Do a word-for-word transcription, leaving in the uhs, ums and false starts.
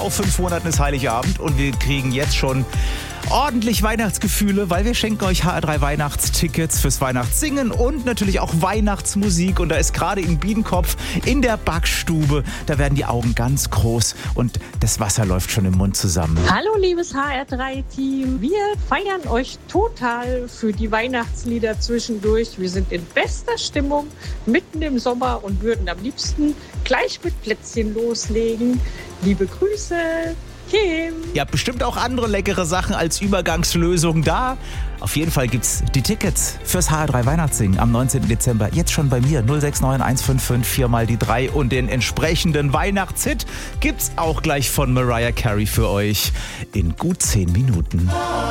Auf fünf Monaten ist Heiligabend und wir kriegen jetzt schon ordentlich Weihnachtsgefühle, weil wir schenken euch H R drei Weihnachtstickets fürs Weihnachtssingen und natürlich auch Weihnachtsmusik. Und da ist gerade in Biedenkopf in der Backstube, da werden die Augen ganz groß und das Wasser läuft schon im Mund zusammen. Hallo liebes H R drei Team, wir feiern euch total für die Weihnachtslieder zwischendurch. Wir sind in bester Stimmung mitten im Sommer und würden am liebsten gleich mit Plätzchen loslegen. Liebe Grüße, Kim. Ihr habt bestimmt auch andere leckere Sachen als Übergangslösung da. Auf jeden Fall gibt's die Tickets fürs H R drei Weihnachtssingen am neunzehnten Dezember. Jetzt schon bei mir null sechs neun eins fünf fünf vier mal die drei und den entsprechenden Weihnachtshit gibt's auch gleich von Mariah Carey für euch in gut zehn Minuten.